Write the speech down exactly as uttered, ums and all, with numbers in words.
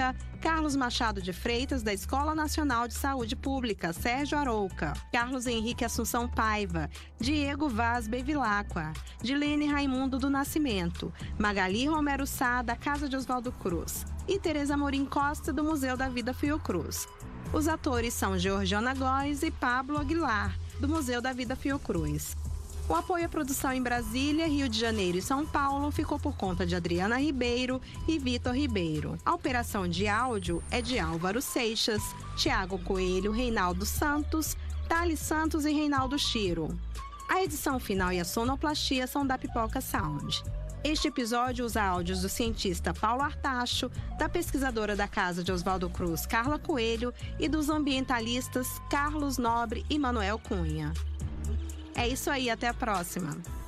Arouca, Carlos Machado de Freitas, da Escola Nacional de Saúde Pública, Sérgio Arouca, Carlos Henrique Assunção Paiva, Diego Vaz Bevilacqua, Dilene Raimundo do Nascimento, Magali Romero Sá, da Casa de Oswaldo Cruz, e Tereza Morim Costa, do Museu da Vida Fiocruz. Os atores são Georgiana Góes e Pablo Aguilar, do Museu da Vida Fiocruz. O apoio à produção em Brasília, Rio de Janeiro e São Paulo ficou por conta de Adriana Ribeiro e Vitor Ribeiro. A operação de áudio é de Álvaro Seixas, Tiago Coelho, Reinaldo Santos, Thales Santos e Reinaldo Chiro. A edição final e a sonoplastia são da Pipoca Sound. Este episódio usa áudios do cientista Paulo Artacho, da pesquisadora da Casa de Oswaldo Cruz, Carla Coelho, e dos ambientalistas Carlos Nobre e Manuel Cunha. É isso aí, até a próxima!